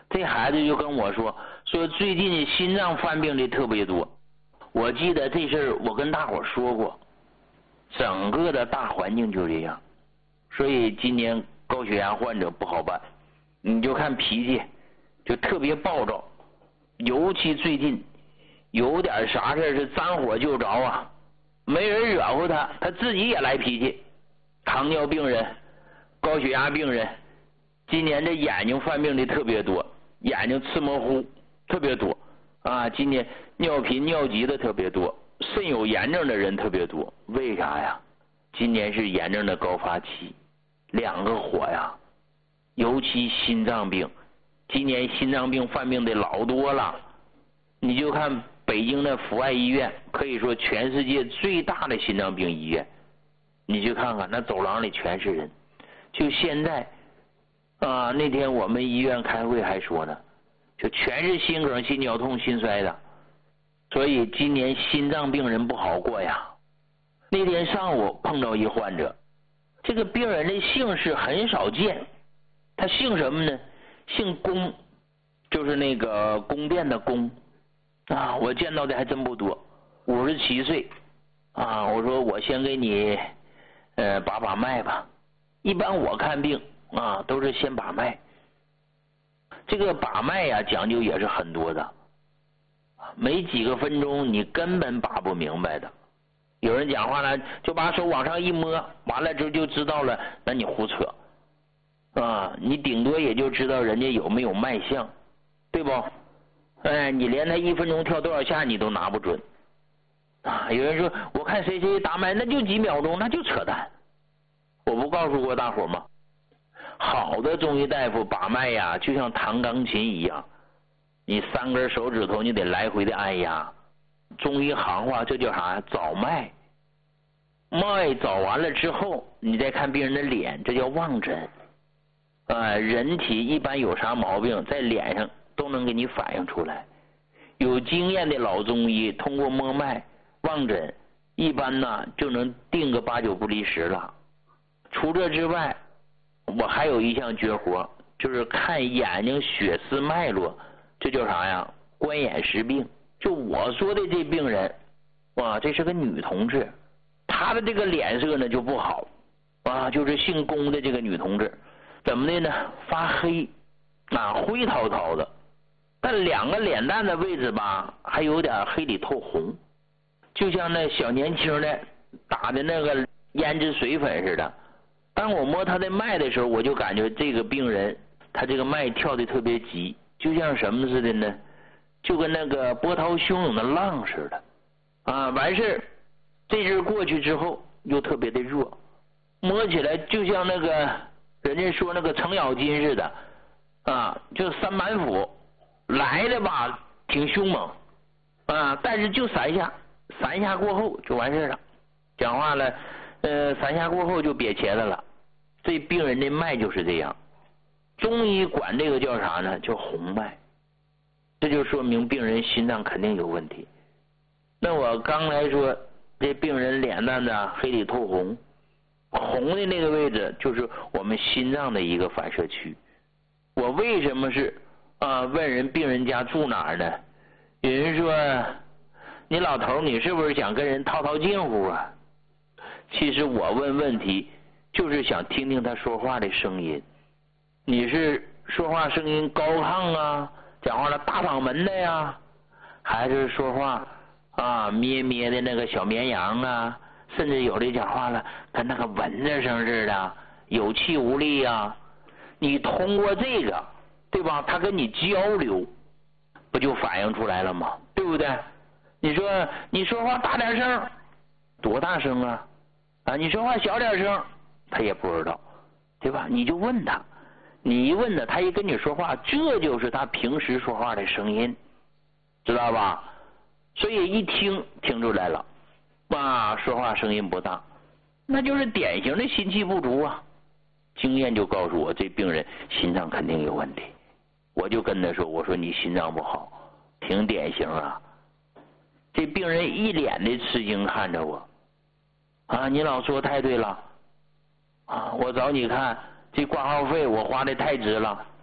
这孩子就跟我说最近心脏犯病的特别多。我记得这事儿我跟大伙说过，整个的大环境就这样，所以今年高血压患者不好办。你就看脾气就特别暴躁，尤其最近有点啥事是沾火就着啊，没人惹乎他，他自己也来脾气。糖尿病人、高血压病人，今年这眼睛犯病的特别多，眼睛刺模糊特别多啊，今年尿频尿急的特别多，肾有炎症的人特别多。为啥呀？今年是炎症的高发期，两个火呀，尤其心脏病，今年心脏病犯病的老多了。你就看北京的阜外医院，可以说全世界最大的心脏病医院，你去看看那走廊里全是人。就现在啊，那天我们医院开会还说呢，就全是心梗、心绞痛、心衰的，所以今年心脏病人不好过呀。那天上午碰到一患者，这个病人的姓氏很少见，他姓什么呢？姓龚，就是那个宫殿的宫啊，我见到的还真不多，57岁啊。我说我先给你把把脉吧，一般我看病啊都是先把脉。这个把脉呀讲究也是很多的，没几个分钟你根本把不明白的。有人讲话呢就把手往上一摸，完了之后就知道了，那你胡扯啊，你顶多也就知道人家有没有脉象，对不？哎，你连他1分钟跳多少下你都拿不准啊！有人说我看谁谁打脉那就几秒钟，那就扯淡。我不告诉过大伙吗？好的中医大夫把脉呀，就像弹钢琴一样，你3根手指头你得来回的按压。中医行话这叫啥？找脉。脉找完了之后，你再看病人的脸，这叫望诊。人体一般有啥毛病，在脸上都能给你反映出来。有经验的老中医通过摸脉望诊，一般呢就能定个8、9不离10了。除这之外，我还有一项绝活，就是看眼睛血丝脉络，这叫啥呀？观眼识病。就我说的这病人，哇，这是个女同志，她的这个脸色呢就不好啊，就是姓龚的这个女同志，怎么的呢？发黑啊，灰涛涛的，但2个脸蛋的位置吧，还有点黑里透红，就像那小年轻的打的那个胭脂水粉似的。当我摸她的脉的时候，我就感觉这个病人她这个脉跳的特别急，就像什么似的呢？就跟那个波涛汹涌的浪似的啊！完事这阵过去之后又特别的弱，摸起来就像那个人家说那个程咬金似的啊，就3板斧来的吧，挺凶猛啊，但是就3下过后就完事了。讲话了，3下过后就瘪茄子了。这病人的脉就是这样，中医管这个叫啥呢？叫红脉。这就说明病人心脏肯定有问题。那我刚才说这病人脸蛋子黑里透红，红的那个位置就是我们心脏的一个反射区。我为什么是问人病人家住哪儿呢？有人说你老头你是不是想跟人套近乎啊？其实我问问题就是想听听他说话的声音。你是说话声音高亢啊，讲话了大嗓门的呀，还是说话咩咩的那个小绵羊啊，甚至有的讲话了跟那个蚊子声似的，有气无力啊。你通过这个，对吧？他跟你交流，不就反映出来了吗？对不对？你说你说话大点声，多大声啊？你说话小点声，他也不知道，对吧？你就问他。你一问他，他一跟你说话，这就是他平时说话的声音，知道吧？所以一听出来了，说话声音不大，那就是典型的心气不足啊。经验就告诉我，这病人心脏肯定有问题。我就跟他说，我说你心脏不好，挺典型啊。这病人一脸的吃惊看着我，你老说太对了，我找你看。这挂号费我花的太值了，